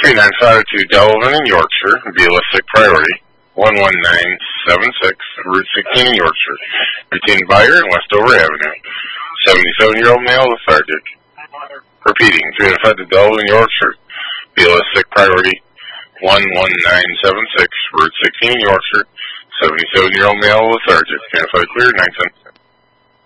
3952 Delavan in Yorkshire, BLS priority. 11976, Route 16 in Yorkshire. Routine buyer in Westover Avenue. 77-year-old male lethargic. Repeating, 305 Delavan, Yorkshire. BLS priority. 11976, Route 16 in Yorkshire. 77-year-old male lethargic. 305 clear, 910.